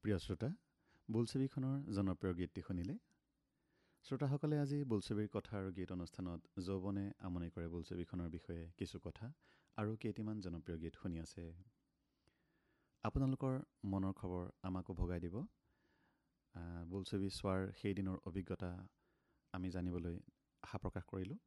প্ৰিয় শ্ৰোতা, বোলছবিখনৰ জনপ্ৰিয় গীতটি শুনিলে। শ্ৰোতাসকলে আজি বোলছবিৰ কথা আৰু গীত অনুষ্ঠানত যৌৱনে আমনি কৰে বোলছবিখনৰ বিষয়ে কিছু কথা আৰু কেইটিমান জনপ্ৰিয় গীত শুনি আছে। আপোনালোকৰ মনৰ খবৰ আমাকো ভগাই দিব। বোলছবি চোৱাৰ সেইদিনৰ অভিজ্ঞতা আমি জানিবলৈ আশা প্ৰকাশ কৰিলোঁ।